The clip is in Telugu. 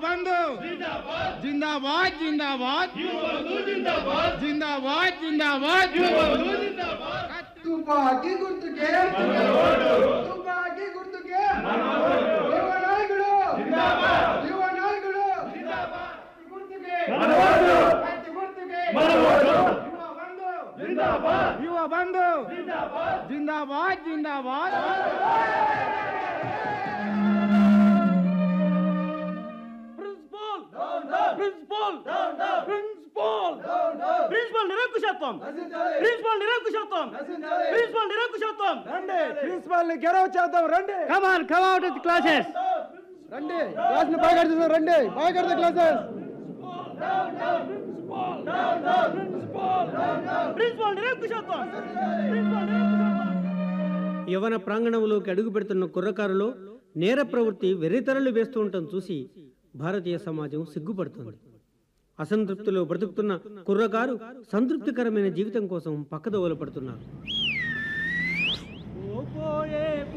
బంధు జిందాబాద్ జిందాబాద్ జిందాబాద్ జిందాబాద్ తుపాకీ గుర్తుకే తుపాకీ గుర్తుకే యువ నాయకుడు యువ నాయకుడు గుర్తుకే గుర్తుకే యువ బంధు జిందాబాద్ జిందాబాద్ ప్రిన్సిపల్ నిరంకుశత్వం రండి ప్రిన్సిపల్ ని గెరవ్ చేద్దాం రండి come on come out of the classes రండి క్లాస్ ని బాగా చేద్దాం రండి బాగా క్లాసెస్ ప్రిన్సిపల్ నిరంకుశత్వం యవన ప్రాంగణంలోకి అడుగు పెడుతున్న కుర్రకారులో నేర ప్రవృత్తి వెర్రితరలు వేస్తూ ఉండటం చూసి భారతీయ సమాజం సిగ్గుపడుతుంది. అసంతృప్తిలో బ్రతుకుతున్న కుర్రకారు సంతృప్తికరమైన జీవితం కోసం పక్కదోవలు పడుతున్నారు.